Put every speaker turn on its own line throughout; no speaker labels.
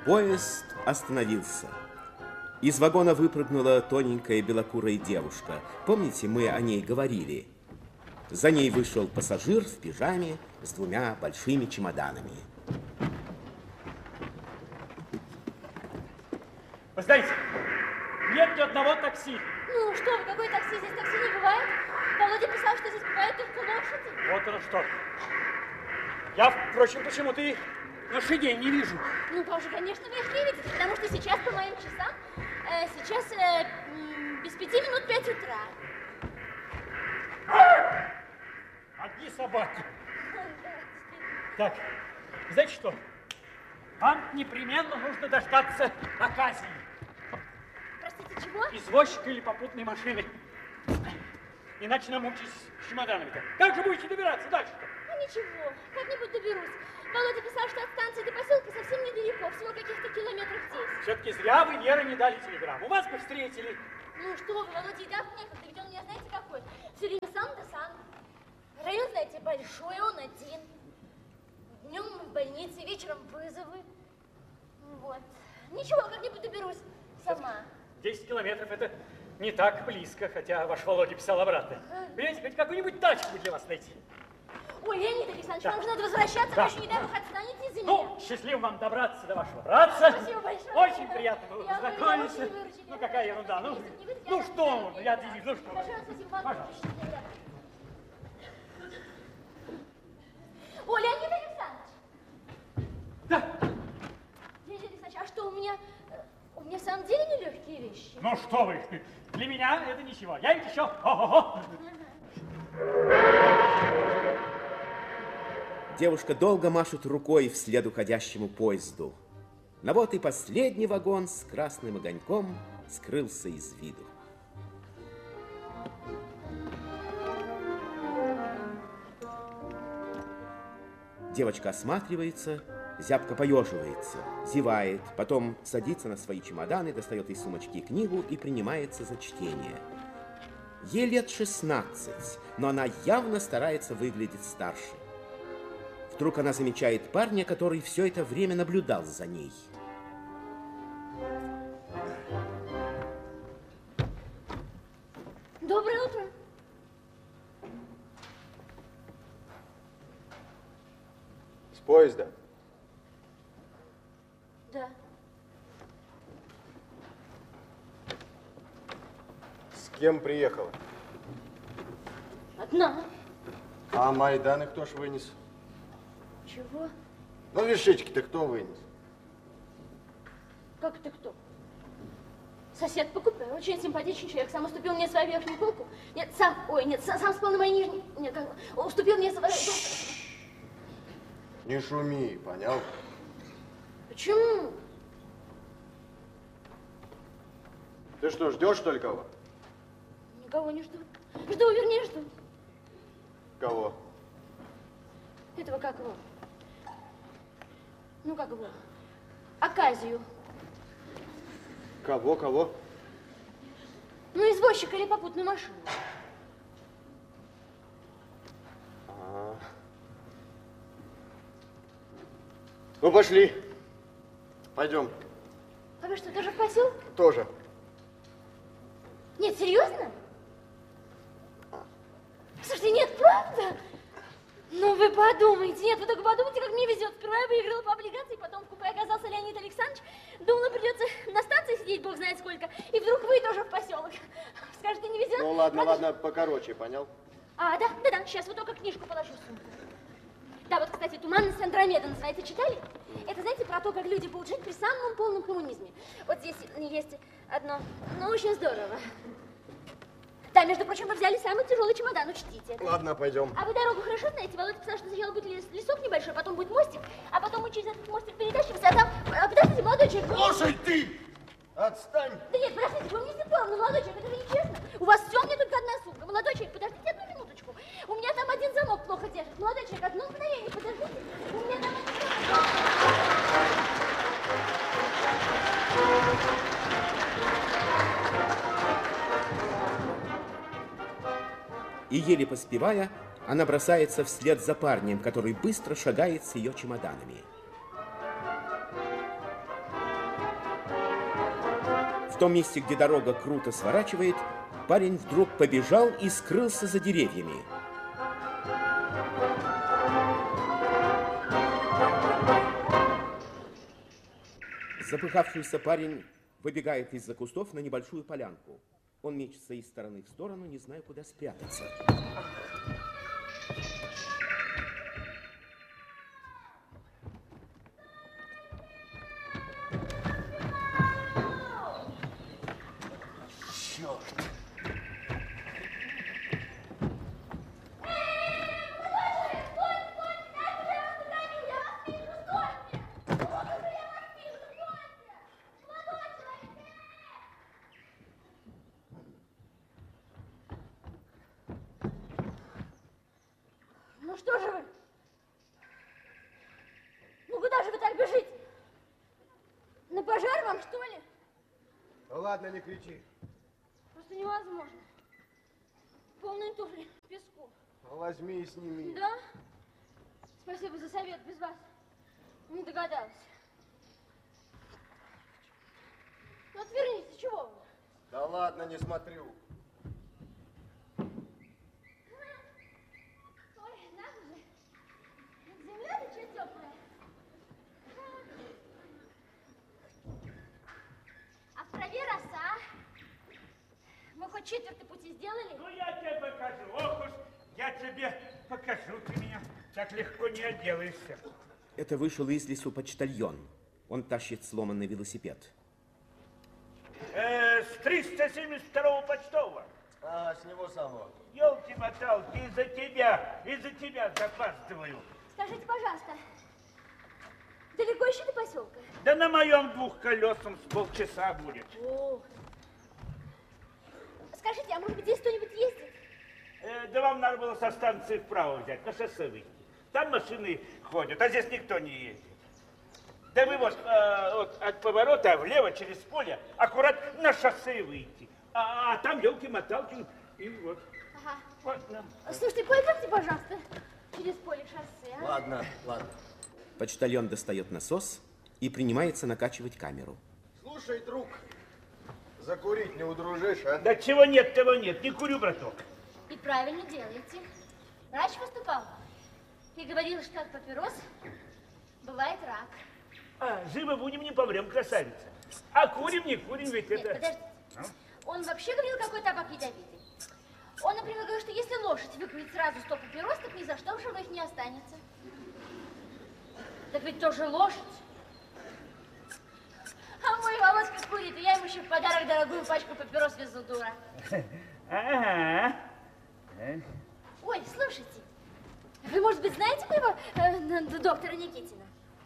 Поезд остановился. Из вагона выпрыгнула тоненькая белокурая девушка. Помните, мы о ней говорили? За ней вышел пассажир в пижаме с двумя большими чемоданами.
Вы знаете, нет ни одного такси.
Ну что вы, какое такси? Здесь такси не бывает. Володя писал, что здесь бывают только лошади.
Вот оно что. Я, впрочем, почему-то и лошадей не вижу.
Ну, тоже, конечно, вы их не видите, потому что сейчас по моим часам, сейчас без 5 минут 5 утра.
Одни собаки. Так, знаете что? Вам непременно нужно дождаться оказии.
Простите, чего?
Извозчика или попутной машины. Иначе нам мучить с чемоданами-то. Как же будете добираться дальше-то?
Ну ничего, как-нибудь доберусь. Володя писал, что от станции до поселка совсем недалеко, всего каких-то километров 10.
Все-таки зря вы, Вера, не дали телеграмму. Вас бы встретили.
Ну что вы, Володя, и так некогда, ведь он у меня знаете какой? Все время сам да сам. Район, знаете, большой, он один. Днем в больнице, вечером вызовы. Вот. Ничего, как-нибудь доберусь сама.
10 километров это не так близко, хотя ваш Володя писал обратно. Понимаете, хоть какую-нибудь тачку для вас найти.
Ой, Леонид Александрович, вам же надо возвращаться,
Да.
вы еще, не дай бог, отстанете из-за меня.
Ну, счастливо вам добраться до вашего братца.
Спасибо большое.
Очень приятно было
Я
познакомиться.
очень выручили.
Ну, какая ерунда. Ну,
Если не выйдет,
ну
я
что
вам
можно, я вижу, ну что.
Большое спасибо вам.
Пожалуйста.
Счастливо. О, Леонид Александрович.
Да.
Леонид Александрович, а что, у меня в самом деле нелегкие вещи?
Ну что вы, для меня это ничего. Я ведь еще... Ого-го.
Девушка долго машет рукой вслед уходящему поезду. Но вот и последний вагон с красным огоньком скрылся из виду. Девочка осматривается, зябко поеживается, зевает, потом садится на свои чемоданы, достает из сумочки книгу и принимается за чтение. Ей лет 16, но она явно старается выглядеть старше. Вдруг она замечает парня, который все это время наблюдал за ней.
Доброе утро.
С поезда?
Да.
С кем приехала?
Одна.
А Майданы кто ж вынес?
Чего?
Ну, вещички-то кто вынес?
Как это кто? Сосед по купе, очень симпатичный человек, сам уступил мне свою верхнюю полку. Нет, сам спал на моей нижней. Нет, уступил мне свою...
Не шуми, понял?
Почему?
Ты что, ждешь, что ли, кого?
Никого не жду. Жду, вернее, жду.
Кого?
Этого как его? Ну, как его? Оказию.
Кого?
Ну, извозчика или попутную машину.
Ну, пошли. Пойдем.
А вы что, тоже в поселке?
Тоже.
Нет, серьезно? Слушайте, нет, правда? Ну, вы подумайте. Нет, вы только подумайте, как мне везет. Сперва я выиграла по облигации, потом в купе оказался Леонид Александрович. Думала, придется на станции сидеть, бог знает сколько. И вдруг вы тоже в поселок. Скажете, не везет?
Ну, ладно, покороче, понял?
А, да, сейчас вот только книжку положу в сумку. Да, вот, кстати, «Туманность Андромеда» называется, читали? Это, знаете, про то, как люди будут жить при самом полном коммунизме. Вот здесь есть одно, ну, очень здорово. Да, между прочим, вы взяли самый тяжелый чемодан, учтите это.
Ладно, пойдем.
А вы дорогу хорошо знаете? Володя сказал, что сначала будет лесок небольшой, потом будет мостик, а потом мы через этот мостик перетащимся, а там... Подождите, молодой человек.
Слушай, ты! Отстань!
Да нет, подождите, вы мне знакомы, молодой человек, это же нечестно. У вас все, мне только одна сумка. Молодой человек, подождите одну минуточку. У меня там один замок плохо держит. Молодой человек, одно мгновение, подождите. У меня там один замок.
И еле поспевая, она бросается вслед за парнем, который быстро шагает с ее чемоданами. В том месте, где дорога круто сворачивает, парень вдруг побежал и скрылся за деревьями. Запыхавшийся парень выбегает из-за кустов на небольшую полянку. Он мечется из стороны в сторону, не зная, куда спрятаться.
Черт!
Ну что же вы? Ну куда же вы так бежите? На пожар вам, что ли?
Ну ладно, не кричи.
Просто невозможно. Полные туфли в песку.
Ну, возьми и сними.
Да? Спасибо за совет. Без вас не догадалась. Ну отвернитесь, чего вы?
Да ладно, не смотрю.
Ой, надо же. Земля-то что теплая. А в траве роса. Мы хоть четверти пути сделали?
Ну, я тебе покажу. Ох уж, я тебе покажу. Ты меня так легко не отделаешься.
Это вышел из лесу почтальон. Он тащит сломанный велосипед.
С 372-го почтового.
А, с него самого.
Ёлки-моталки, из-за тебя запаздываю.
Скажите, пожалуйста, далеко еще до поселка?
Да на моем двухколесном с полчаса будет.
О. Скажите, а может быть здесь кто-нибудь ездит?
Да вам надо было со станции вправо взять, на шоссе выйти. Там машины ходят, а здесь никто не ездит. Да вы вот от поворота влево через поле аккурат на шоссе выйти. А там елки-моталки и вот.
Ага.
Вот, ну.
Слушайте, пойдемте, пожалуйста, через поле шоссе, а?
Ладно, ладно.
Почтальон достает насос и принимается накачивать камеру.
Слушай, друг, закурить не удружишь, а?
Да чего нет, того нет. Не курю, браток.
И правильно делаете. Врач выступал и говорил, что от папирос бывает рак.
Живо будем, не помрем, красавица. А курим, не курим, ведь
Нет,
это...
подождите. Он вообще говорил, какой табак ядовитый. Он, например, говорил, что если лошадь выкурит сразу 100 папирос, так ни за что в живых не останется. Так ведь тоже лошадь. А мой Володька курит, и я ему еще в подарок дорогую пачку папирос везу, дура.
Ага.
Ой, слушайте, вы, может быть, знаете моего доктора Никитина?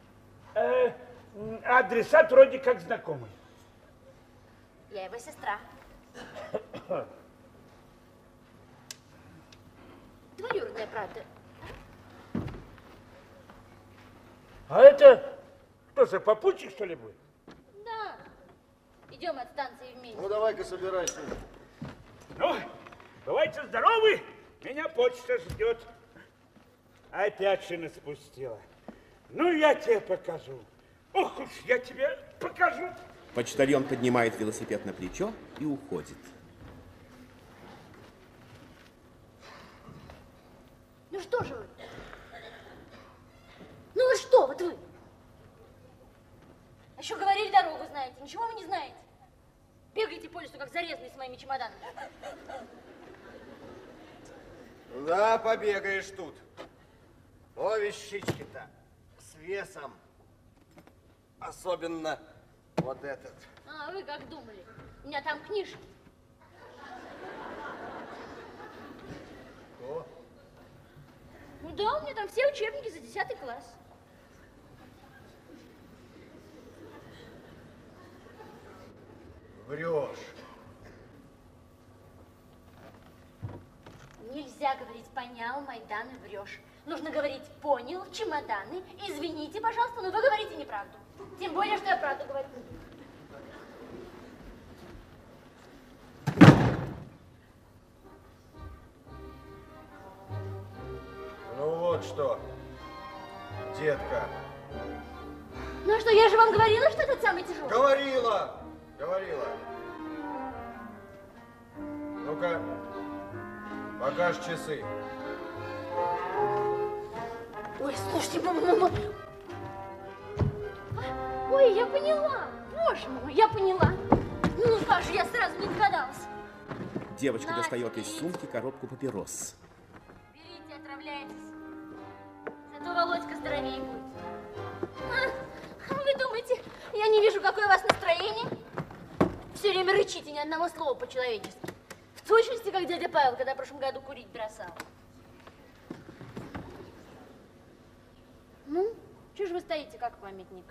Адресат вроде как знакомый.
Я его сестра. Двоюродная, правда.
А это что же, попутчик, что ли, будет?
Да. Идем от станции вместе.
Ну, давай-ка собирайся.
Ну, бывайте здоровы, меня почта ждет. Опять шина спустила. Ну, я тебе покажу. Ох уж, я тебе покажу.
Почтальон поднимает велосипед на плечо и уходит.
Ну что же вы? Ну вы что, вот вы? А еще говорили, дорогу знаете. Ничего вы не знаете. Бегаете по лесу, как зарезанный с моими чемоданами.
Да, побегаешь тут. О, вещички-то с весом. Особенно вот этот.
А вы как думали? У меня там книжки.
О,
Ну да, у меня там все учебники за 10 класс.
врешь.
Нельзя говорить «понял, Майдан» и врешь. Нужно говорить «понял, чемоданы». Извините, пожалуйста, но вы говорите неправду. Тем более, что я правду говорю.
Ну вот что, детка.
Ну а что, я же вам говорила, что этот самый тяжелый?
Говорила, говорила. Ну-ка, покажь часы.
Ой, слушайте, мама. Ой, я поняла. Боже мой, я поняла. Ну как же, я сразу не догадалась.
Девочка достает из сумки коробку папирос.
Берите, отравляйтесь. Зато Володька здоровее будет. Вы думаете, я не вижу, какое у вас настроение? Все время рычите, ни одного слова по-человечески. В точности, как дядя Павел, когда в прошлом году курить бросал. Ну, что же вы стоите, как памятник?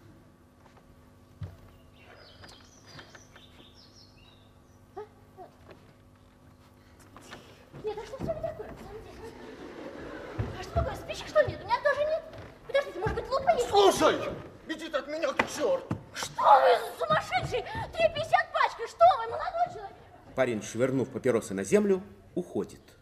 Нет, а что с вами такое, на самом деле? А что такое, спичек что нет? У меня тоже нет. Подождите, может быть, лупа есть?
Слушай, иди от меня к черту.
Что вы, сумасшедший? 3,50 пачка, что вы, молодой человек?
Парень, швырнув папиросы на землю, уходит.